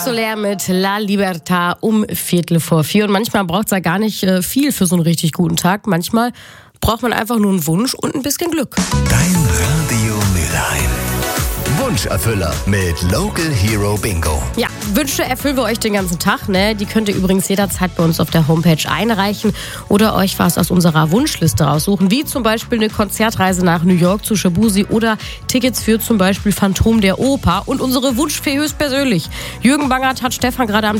Soler mit La Libertad um 3:45. Und manchmal braucht es ja gar nicht viel für so einen richtig guten Tag. Manchmal braucht man einfach nur einen Wunsch und ein bisschen Glück. Dein Radio Mülheim. Wunscherfüller mit Local Hero Bingo. Ja, Wünsche erfüllen wir euch den ganzen Tag, ne? Die könnt ihr übrigens jederzeit bei uns auf der Homepage einreichen oder euch was aus unserer Wunschliste raussuchen, wie zum Beispiel eine Konzertreise nach New York zu Shabuzi oder Tickets für zum Beispiel Phantom der Oper und unsere Wunschfee höchstpersönlich. Jürgen Bangert hat Stefan gerade am